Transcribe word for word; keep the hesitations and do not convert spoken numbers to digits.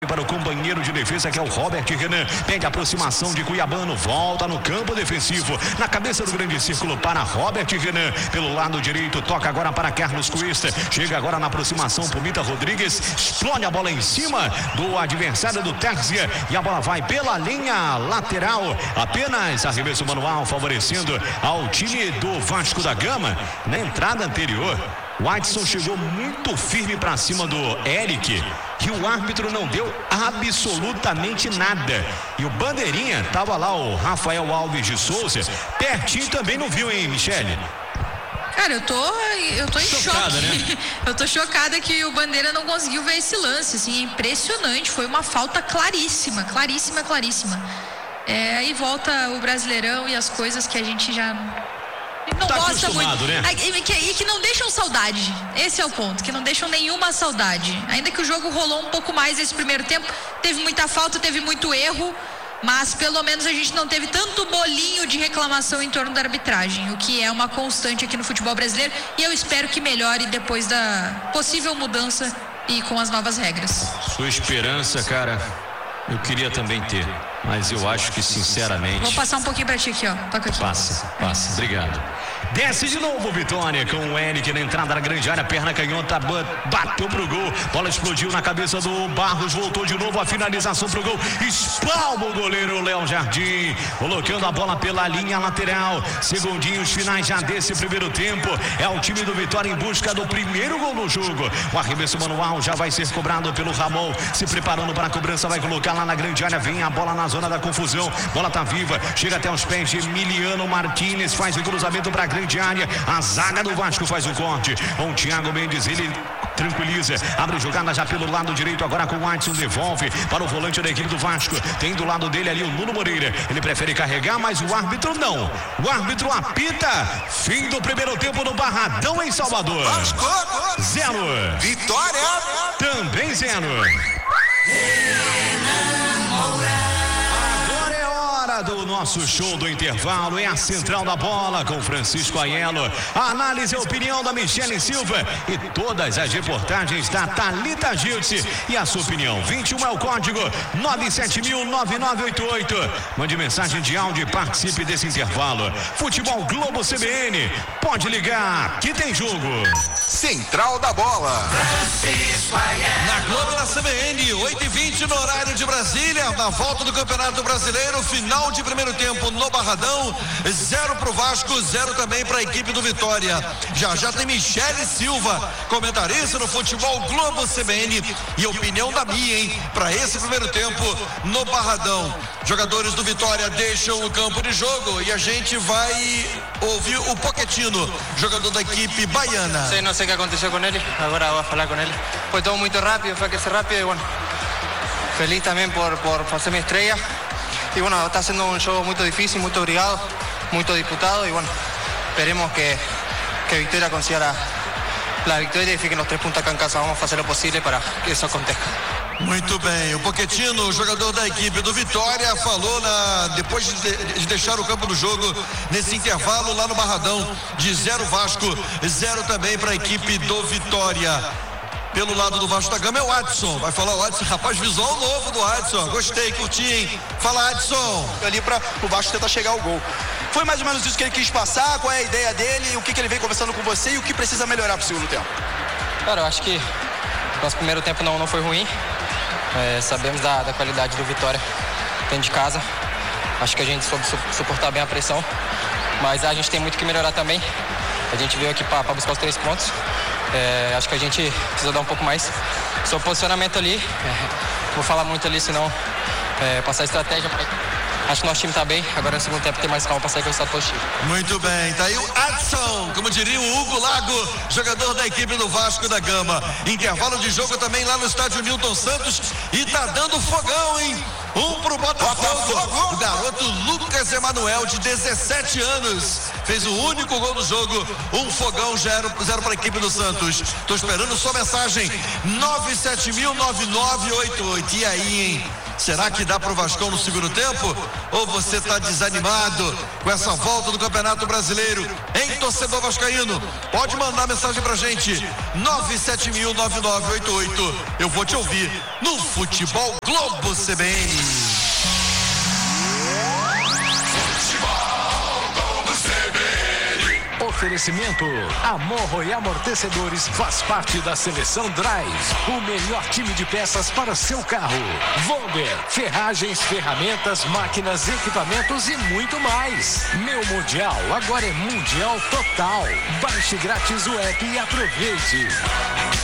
para o companheiro de defesa, que é o Robert Renan. Pede aproximação de Cuiabano, volta no campo defensivo, na cabeça do grande círculo para Robert Renan, pelo lado direito, toca agora para Carlos Cuesta, chega agora na aproximação para Mita Rodrigues, explode a bola em cima do adversário do Tercia e a bola vai pela linha lateral, apenas arremesso manual favorecendo ao time do Vasco da Gama. Na entrada anterior, o Adson chegou muito firme para cima do Eric e o árbitro não deu absolutamente nada. E o bandeirinha, tava lá o Rafael Alves de Souza, pertinho, também não viu, hein, Michele? Cara, eu tô, eu tô em chocada, choque. Né? Eu tô chocada que o Bandeira não conseguiu ver esse lance, assim, é impressionante. Foi uma falta claríssima, claríssima, claríssima. É, aí volta o Brasileirão e as coisas que a gente já não tá gosta muito. Né? E que, e que não deixam saudade. Esse é o ponto, que não deixam nenhuma saudade. Ainda que o jogo rolou um pouco mais esse primeiro tempo, teve muita falta, teve muito erro. Mas pelo menos a gente não teve tanto bolinho de reclamação em torno da arbitragem, o que é uma constante aqui no futebol brasileiro, e eu espero que melhore depois da possível mudança e com as novas regras. Sua esperança, cara, eu queria também ter, mas eu acho que sinceramente... Vou passar um pouquinho pra ti aqui, ó. Toca aqui. Passa, passa, obrigado. Desce de novo, Vitória, com o Eric na entrada da grande área, perna canhota, bateu pro gol, bola explodiu na cabeça do Barros, voltou de novo a finalização pro gol, espalma o goleiro Léo Jardim, colocando a bola pela linha lateral, segundinhos finais já desse primeiro tempo, é o time do Vitória em busca do primeiro gol no jogo, o arremesso manual já vai ser cobrado pelo Ramon, se preparando para a cobrança, vai colocar lá na grande área, vem a bola na zona da confusão, bola tá viva, chega até os pés de Emiliano Martínez, faz o cruzamento para a grande área, a zaga do Vasco faz o corte, com o Thiago Mendes, ele tranquiliza, abre jogada já pelo lado direito, agora com o Adson, devolve para o volante da equipe do Vasco, tem do lado dele ali o Nuno Moreira, ele prefere carregar, mas o árbitro não, o árbitro apita, fim do primeiro tempo no Barradão em Salvador. Vasco, zero, Vitória, também zero. Do nosso show do intervalo é a central da bola com Francisco Aiello, a análise e a opinião da Michele Silva e todas as reportagens da Thalita Giltzi e a sua opinião. vinte e um é o código nove sete mil nove nove oito oito. Mande mensagem de áudio e participe desse intervalo. Futebol Globo C B N, pode ligar que tem jogo. Central da bola. Francisco Aiello. Na Globo e na C B N, oito e vinte no horário de Brasília, na volta do Campeonato Brasileiro, final de primeiro tempo no Barradão, zero pro Vasco, zero também para a equipe do Vitória. Já já tem Michele Silva, comentarista no Futebol Globo C B N, e opinião da minha, hein, para esse primeiro tempo no Barradão. Jogadores do Vitória deixam o campo de jogo e a gente vai ouvir o Pochettino, jogador da equipe baiana. Sim, não sei o que aconteceu com ele, agora vou falar com ele. Foi tudo muito rápido, foi que ser rápido e bueno, feliz também por, por fazer minha estreia. Y bueno, está siendo un juego muy difícil, muy obrigado, muy disputado y bueno, esperemos que, que Victoria consiga la, la victoria y fiquen los tres puntos acá en casa. Vamos a hacer lo posible para que isso aconteça. Muito bem, o Pochettino, jogador da equipe do Vitória, falou na, depois de, de deixar o campo do jogo nesse intervalo lá no Barradão, de zero Vasco, zero também para a equipe do Vitória. Pelo lado do Vasco da Gama é o Adson, vai falar o Adson, rapaz, visual novo do Adson, gostei, curti, hein? Fala, Adson. Ali para o Vasco tentar chegar ao gol. Foi mais ou menos isso que ele quis passar, qual é a ideia dele, o que, que ele vem conversando com você e o que precisa melhorar para o segundo tempo? Cara, eu acho que nosso primeiro tempo não, não foi ruim, é, sabemos da, da qualidade do Vitória dentro de casa, acho que a gente soube su suportar bem a pressão, mas a gente tem muito que melhorar também, a gente veio aqui para buscar os três pontos. É, acho que a gente precisa dar um pouco mais sobre o posicionamento ali, é, vou falar muito ali, senão é, passar a estratégia. Acho que nosso time tá bem, agora no segundo tempo tem mais calma para sair com o resultado positivo. Muito bem, tá aí o Adson, como diria o Hugo Lago, jogador da equipe do Vasco da Gama. Intervalo de jogo também lá no estádio Newton Santos e tá dando fogão, hein? Um pro Botafogo, o garoto Lucas Emanuel, de dezessete anos, fez o único gol do jogo. Um fogão, zero, zero para a equipe do Santos. Tô esperando sua mensagem. nove sete mil nove nove oito oito. E aí, hein? Será que dá pro Vascão no segundo tempo? Ou você tá desanimado com essa volta do Campeonato Brasileiro? Hein, torcedor vascaíno? Pode mandar mensagem pra gente. nove sete mil nove nove oito oito. Eu vou te ouvir no Futebol Globo C B N. Oferecimento: Amorro e Amortecedores faz parte da seleção Drive, o melhor time de peças para seu carro. Vonder, ferragens, ferramentas, máquinas, equipamentos e muito mais. Meu Mundial agora é Mundial Total. Baixe grátis o app e aproveite.